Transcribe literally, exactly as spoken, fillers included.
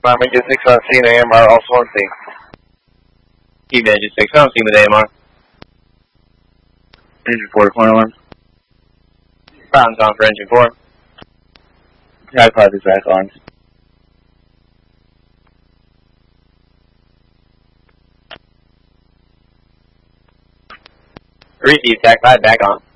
Bomber Jet six on scene, A M R also on scene. Team Jet six on scene with A M R. Engine four, point alarm. Ground's on for engine four. Tag five is back on. Receive, Tag five back on.